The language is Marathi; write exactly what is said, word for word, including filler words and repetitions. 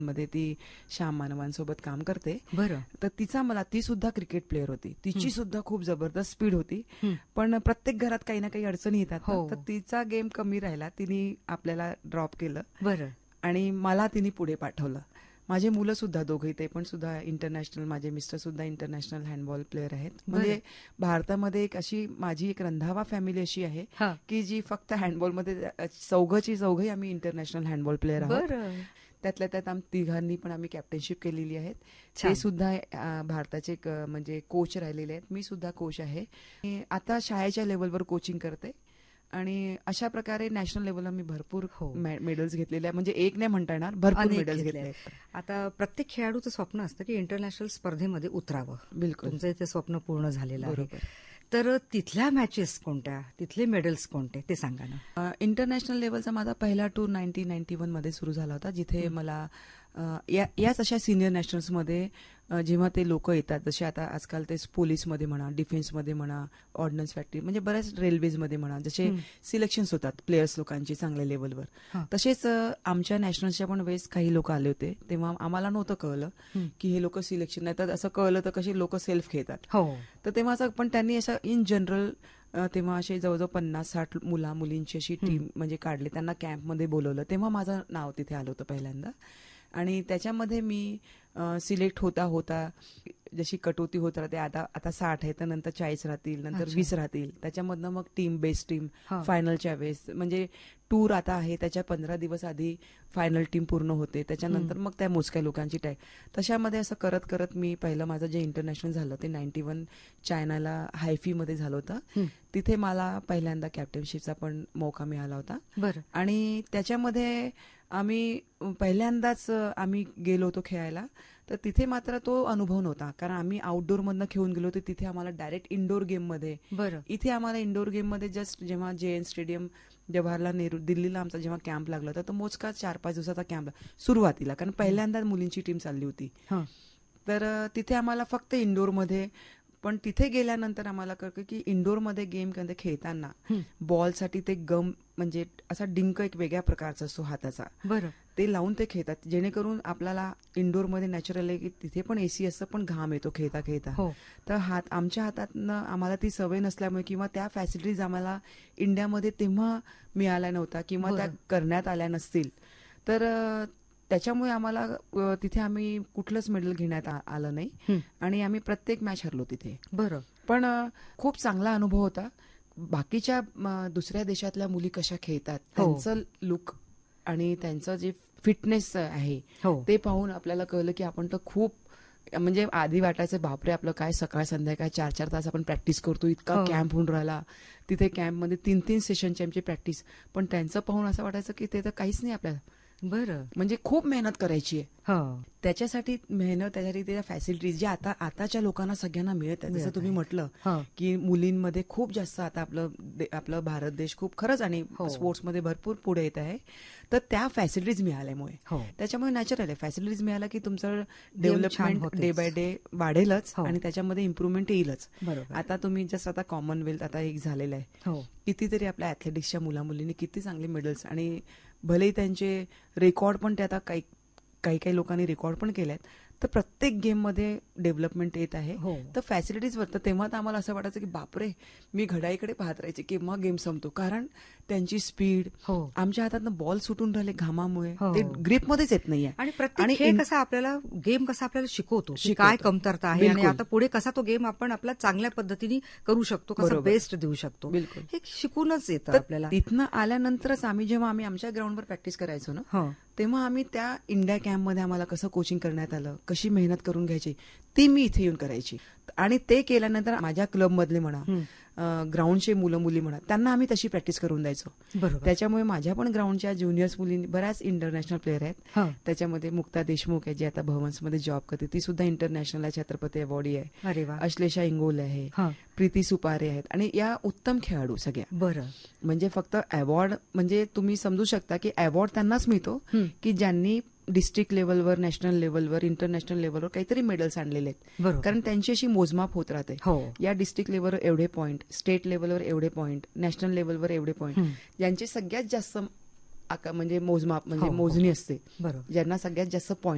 मध्ये ती श्याम मानवांसोबत काम करते. बरं. तर तिचा मला ती सुद्धा क्रिकेट प्लेअर होती. तिची सुद्धा खूप जबरदस्त स्पीड होती. हं. पण प्रत्येक घरात काही ना काही अडचणी येतात ना. हो. तर तिचा गेम कमी राहिला. तिने आपल्याला ड्रॉप केलं बरं. आणि मला तिने पुढे पाठवलं. माझे मुलं सुद्धा दोघे ते पण सुद्धा इंटरनॅशनल, माझे मिस्टर सुद्धा इंटरनॅशनल हँडबॉल प्लेअर आहेत. म्हणजे भारतामध्ये एक अशी माझी एक रंधावा फॅमिली अशी आहे हा. की जी फक्त हँडबॉलमध्ये चौघची चौघही आम्ही इंटरनॅशनल हँडबॉल प्लेअर आहोत. बरं. त्यातल्या त्यात आम्ही तिघांनी पण आम्ही कॅप्टनशिप केलेली आहे. छान. ते सुद्धा अ, भारताचे क- म्हणजे कोच राहिलेले आहेत. मी सुद्धा कोच आहे. आणि आता शाळेच्या लेवलवर कोचिंग करते आणि अशा प्रकारे नॅशनल लेवलला मी भरपूर हो. मेडल्स घेतलेले आहे. म्हणजे एक नाही म्हणता येणार, भरपूर अनेक मेडल्स घेतले घेतले. आता प्रत्येक खेळाडूचं स्वप्न असतं की इंटरनॅशनल स्पर्धेमध्ये उतरावं. बिलकुल तुमचं इथे स्वप्न पूर्ण झालेलं आहे. बरोबर. तर तिथल्या मॅचेस कोणत्या, तिथले मेडल्स कोणते ते सांगा ना. इंटरनॅशनल लेवलचा माझा पहिला टूर नाईन्टीन नाईन्टी वन मध्ये सुरू झाला होता, जिथे मला अ, या- याच अशा सिनियर नॅशनल्समध्ये अ, जेव्हा ते लोक येतात, जसे आता आजकाल ते पोलीसमध्ये म्हणा, डिफेन्समध्ये म्हणा, ऑर्डनन्स फॅक्टरी, म्हणजे बऱ्याच रेल्वेजमध्ये म्हणा, जसे सिलेक्शन्स होतात प्लेयर्स लोकांची चांगल्या लेवलवर, हा. तसेच अ, आमच्या नॅशनल्सच्या पण वेळेस काही लोक आले होते. तेव्हा आम्हाला नव्हतं कळलं हं. की हे लोक सिलेक्शन, नाही तर असं कळलं तर कशी लोक सेल्फ खेळतात. हो. तर तेव्हा असं, पण त्यांनी असं इन जनरल तेव्हा असे जवळजवळ पन्नास साठ मुला मुलींची अशी टीम म्हणजे काढली, त्यांना कॅम्पमध्ये बोलवलं. तेव्हा माझं नाव तिथे आलं होतं पहिल्यांदा. आणि त्याच्यामध्ये मी सिलेक्ट होता होता जशी कटोती होत राहते, आता आता साठ आहे तर नंतर चाळीस राहतील, नंतर अच्छा. वीस राहतील, त्याच्यामधनं मग टीम बेस्ट टीम हा. फायनलच्या वेळेस, म्हणजे टूर आता आहे त्याच्या पंधरा दिवस आधी फायनल टीम पूर्ण होते, त्याच्यानंतर मग त्या मोजक्या लोकांची टाईप. तशामध्ये असं करत करत मी पहिलं माझं जे इंटरनॅशनल झालं ते नाईन्टी वन चायनाला हायफीमध्ये झालं होतं. हं. तिथे मला पहिल्यांदा कॅप्टनशिपचा पण मौका मिळाला होता. बरं. आणि त्याच्यामध्ये आम्ही पहिल्यांदाच आम्ही गेलो होतो खेळायला. तर तिथे मात्र तो अनुभव नव्हता, कारण आम्ही आउटडोअरमधनं खेळून गेलो होतो. तिथे आम्हाला डायरेक्ट इंडोर गेममध्ये, बरं. इथे आम्हाला इंडोर गेममध्ये जस्ट जेव्हा जे एन स्टेडियम जवाहरलाल नेहरू दिल्लीला आमचा जेव्हा कॅम्प लागला होता, तर मोजका चार पाच दिवसाचा कॅम्प सुरुवातीला, कारण पहिल्यांदाच मुलींची टीम चालली होती. हा. तर अ, तिथे आम्हाला फक्त इंडोरमध्ये, पण तिथे गेल्यानंतर आम्हाला कळलं की इंडोरमध्ये गेम खेळताना हं. बॉलसाठी ते गम म्हणजे असा डिंक एक वेगळ्या प्रकारचा असतो हाताचा, बरं. ते लावून ते खेळतात, जेणेकरून आपल्याला इंडोरमध्ये नॅचरल आहे की तिथे पण एसी असतं, पण घाम येतो खेळता खेळता. हो. तर हात आमच्या हातातनं आम्हाला ती सवय नसल्यामुळे किंवा त्या फॅसिलिटीज आम्हाला इंडियामध्ये तेव्हा मिळाल्या नव्हत्या किंवा त्या बरं. करण्यात आल्या नसतील, तर अ, त्याच्यामुळे आम्हाला अ, तिथे आम्ही कुठलंच मेडल घेण्यात आ- आलं नाही. हं. आणि आम्ही प्रत्येक मॅच हरलो तिथे. बरं. पण अ, खूप चांगला अनुभव होता. बाकीच्या म, दुसऱ्या देशातल्या मुली कशा खेळतात, हो. त्यांचं लुक आणि त्यांचं जे फिटनेस आहे हो. ते पाहून आपल्याला कळलं की आपण तर खूप, म्हणजे आधी वाटायचं बापरे आपलं काय सकाळ संध्याकाळ चार चार तास आपण प्रॅक्टिस करतो, इतका हो. कॅम्प होऊन राहिला. तिथे कॅम्पमध्ये तीन तीन सेशनची आमची प्रॅक्टिस, पण त्यांचं पाहून असं वाटायचं की ते तर काहीच नाही आपल्याला, बरं. म्हणजे खूप मेहनत करायची आहे. हो. त्याच्यासाठी मेहनत, त्याच्यासाठी त्या फॅसिलिटीज ज्या आता आताच्या लोकांना सगळ्यांना मिळत आहे, जसं मिळत तुम्ही आहे. म्हटलं हो. की मुलींमध्ये खूप जास्त आता आपलं दे- आपलं भारत देश खूप खरंच आणि हो. स्पोर्ट्समध्ये भरपूर पुढे येत आहे. तर त्या फॅसिलिटीज मिळाल्यामुळे, हो. त्याच्यामुळे नॅचरल आहे, फॅसिलिटीज मिळाल्या की तुमचं छान डेव्हलपमेंट होतेच. डे बाय डे वाढेलच हो. आणि त्याच्यामध्ये इम्प्रुव्हमेंट येईलच. बरोबर. आता तुम्ही जस्ट आता कॉमनवेल्थ आता एक झालेलं आहे, हो. कितीतरी आपल्या ॲथलेटिक्सच्या मुला मुलींनी किती चांगले मेडल्स, आणि भलेही त्यांचे रेकॉर्ड पण ते आता काही काही काही लोकांनी रेकॉर्ड पण केले आहेत. तर प्रत्येक गेममध्ये डेव्हलपमेंट येत आहे. हो. तर फॅसिलिटीजवर, तर तेव्हा तर आम्हाला असं वाटायचं की बापरे, मी घड्याळीकडे पाहत राहायचे केव्हा गेम संपतो, कारण त्यांची स्पीड, हो. आमच्या हातातनं बॉल सुटून राहिले घामामुळे, हो. ते ग्रिपमध्येच येत नाहीये. आणि प्रत्येक आणि खेळ इन- कसा आपल्याला, गेम कसा आपल्याला शिकवतो की शिकवतो. काय कमतरता आहे आणि बिलकुल. आता पुढे कसा तो गेम आपण आपल्या चांगल्या पद्धतीने करू शकतो, कसा बरोबर. बेस्ट देऊ शकतो, बिलकुल. हे शिकूनच येतं तर आपल्याला. तिथनं आल्यानंतरच आम्ही जेव्हा आम्ही आमच्या ग्राउंडवर प्रॅक्टिस करायचो ना, हो. तेव्हा आम्ही त्या इंडिया कॅम्पमध्ये आम्हाला कसं कोचिंग करण्यात आलं, कशी मेहनत करून घ्यायची, ती मी इथे येऊन करायची. आणि ते केल्यानंतर माझ्या क्लबमधले म्हणा, हं. ग्राउंडचे मुलं मुली म्हणा, त्यांना आम्ही तशी प्रॅक्टिस करून द्यायचो. बरोबर. त्याच्यामुळे माझ्या पण ग्राउंडच्या ज्युनियर्स मुली बऱ्याच इंटरनॅशनल प्लेअर आहेत. हो. त्याच्यामध्ये मुक्ता देशमुख आहे, जी आता भवन्समध्ये जॉब करते, ती सुद्धा इंटरनॅशनल छत्रपती अवॉर्डी आहे. अरे वा. अश्लेषा इंगोले आहे, हा. प्रीती सुपारे आहेत, आणि या उत्तम खेळाडू सगळ्या. बरं. म्हणजे फक्त अवॉर्ड म्हणजे तुम्ही समजू शकता की अवॉर्ड त्यांनाच मिळतो हं. की ज्यांनी डिस्ट्रिक्ट लेवलवर, नॅशनल लेवलवर, इंटरनॅशनल लेवलवर काहीतरी मेडल्स आणलेले आहेत. बरोबर. कारण त्यांची अशी मोजमाप होत राहते. हो. या डिस्ट्रिक्ट लेवलवर एवढे पॉईंट, स्टेट लेवलवर एवढे पॉईंट, नॅशनल लेवलवर एवढे पॉईंट, हं. ज्यांची सगळ्यात जास्त आका- म्हणजे मोजमाप म्हणजे हो, हो. मोजणी असते, बरोबर. ज्यांना सगळ्यात जास्त पॉईंट